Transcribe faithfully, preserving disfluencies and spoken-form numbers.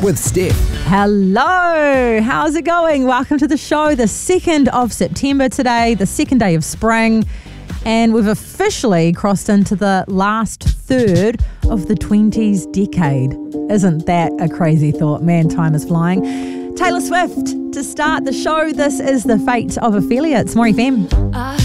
with Steph. Hello, how's it going? Welcome to the show, the second of September today, the second day of spring, and we've officially crossed into the last third of the twenties decade. Isn't that a crazy thought? Man, time is flying. Taylor Swift to start the show. This is The Fate of Ophelia. It's More F M.